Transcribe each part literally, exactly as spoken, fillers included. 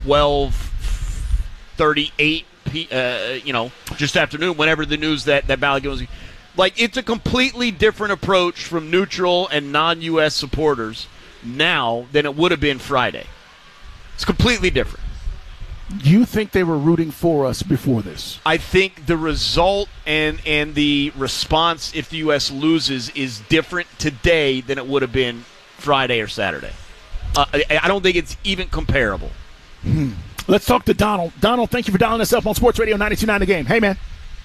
twelve thirty-eight, uh, you know, just afternoon, whenever the news that, that Balogun was. Like, it's a completely different approach from neutral and non-U S supporters now than it would have been Friday. It's completely different. You think they were rooting for us before this? I think the result and and the response if the U S loses is different today than it would have been Friday or Saturday. Uh, I, I don't think it's even comparable. Hmm. Let's talk to Donald. Donald, thank you for dialing us up on Sports Radio ninety-two point nine The Game. Hey, man.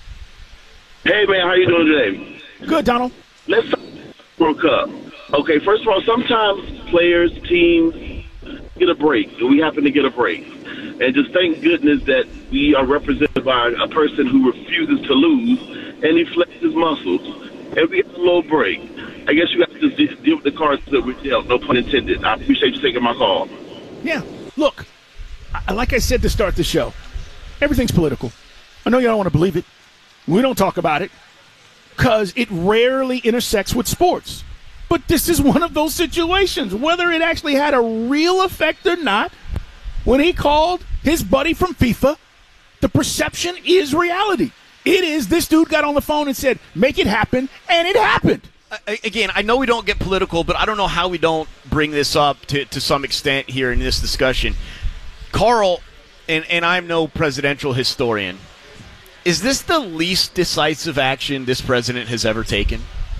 Hey, man, how you doing today? Good, Donald. Let's talk World Cup. Okay, first of all, sometimes players, teams get a break, and we happen to get a break. And just thank goodness that we are represented by a person who refuses to lose, and he flexes his muscles. And we get a little break. I guess you have to just deal with the cards that we're dealt, no pun intended. I appreciate you taking my call. Yeah, look, I, like I said to start the show, everything's political. I know you don't want to believe it. We don't talk about it because it rarely intersects with sports. But this is one of those situations, whether it actually had a real effect or not. When he called his buddy from FIFA, the perception is reality. It is this dude got on the phone and said, make it happen, and it happened. Uh, again, I know we don't get political, but I don't know how we don't bring this up to, to some extent here in this discussion. Carl, and, and I'm no presidential historian, is this the least decisive action this president has ever taken?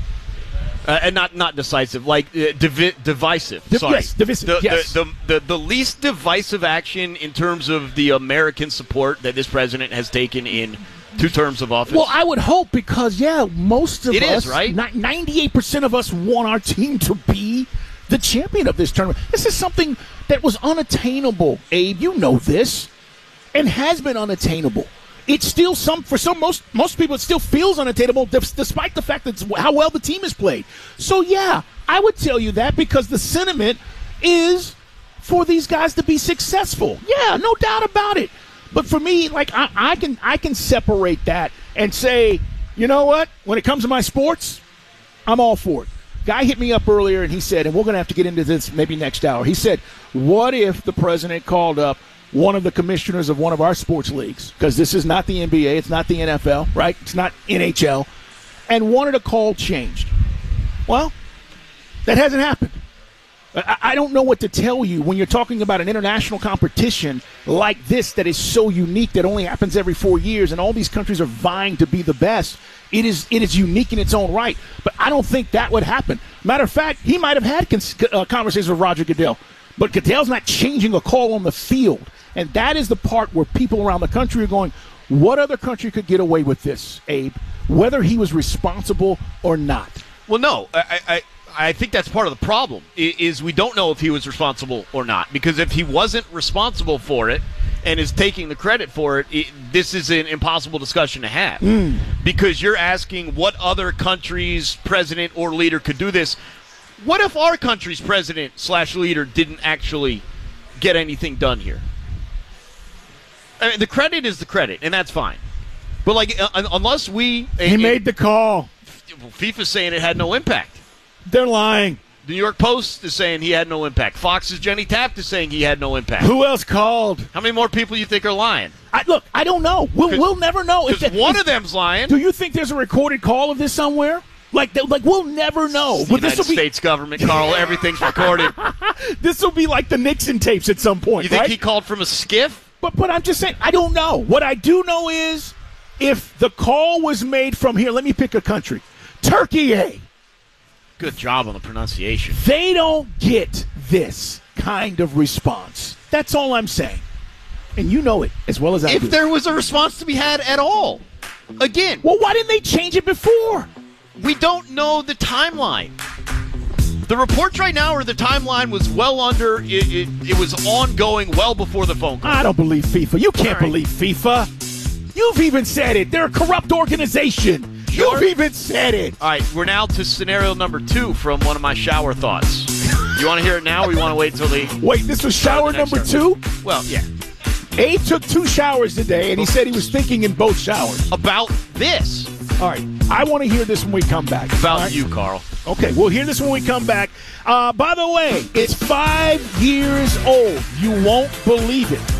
Uh, and not not decisive, like uh, divi- divisive. Div- Sorry, yes, divisive. The, yes. The, the, the the least divisive action in terms of the American support that this president has taken in two terms of office. Well, I would hope because yeah, most of it us, is, right? ninety-eight percent of us want our team to be the champion of this tournament. This is something that was unattainable, Abe. You know this, and has been unattainable. It's still some for some most most people. It still feels unattainable, despite the fact that it's how well the team has played. So yeah, I would tell you that because the sentiment is for these guys to be successful. Yeah, no doubt about it. But for me, like I, I can I can separate that and say, you know what? When it comes to my sports, I'm all for it. Guy hit me up earlier and he said, and we're going to have to get into this maybe next hour. He said, what if the president called up one of the commissioners of one of our sports leagues, because this is not the N B A, it's not the N F L, right? It's not N H L, and wanted a call changed. Well, that hasn't happened. I, I don't know what to tell you when you're talking about an international competition like this that is so unique that only happens every four years, and all these countries are vying to be the best. It is it is unique in its own right, but I don't think that would happen. Matter of fact, he might have had cons- uh, conversations with Roger Goodell, but Goodell's not changing a call on the field. And that is the part where people around the country are going, what other country could get away with this, Abe, whether he was responsible or not? Well, no. I, I, I think that's part of the problem, is we don't know if he was responsible or not. Because if he wasn't responsible for it and is taking the credit for it, it this is an impossible discussion to have. Mm. Because you're asking what other country's president or leader could do this. What if our country's president slash leader didn't actually get anything done here? I mean, the credit is the credit, and that's fine. But, like, uh, unless we... He uh, made the call. FIFA's saying it had no impact. They're lying. The New York Post is saying he had no impact. Fox's Jenny Taft is saying he had no impact. Who else called? How many more people you think are lying? I, look, I don't know. We'll, we'll never know. Because one of them's lying. Do you think there's a recorded call of this somewhere? Like, like we'll never know. The United be... States government, Carl. Everything's recorded. This will be like the Nixon tapes at some point, You think right? he called from a skiff? But but I'm just saying, I don't know. What I do know is if the call was made from here, let me pick a country. Turkey, eh? Good job on the pronunciation. They don't get this kind of response. That's all I'm saying. And you know it as well as I if do. If there was a response to be had at all. Again. Well, why didn't they change it before? We don't know the timeline. The reports right now are the timeline was well under, it, it, it was ongoing well before the phone call. I don't believe FIFA. You can't right. believe FIFA. You've even said it. They're a corrupt organization. Sure. You've even said it. All right, we're now to scenario number two from one of my shower thoughts. You want to hear it now or you want to wait until the... Wait, this was shower number two? Well, yeah. Abe took two showers today, and he said he was thinking in both showers. About this. All right, I want to hear this when we come back. About right? you, Carl. Okay, we'll hear this when we come back. Uh, by the way, it's five years old. You won't believe it.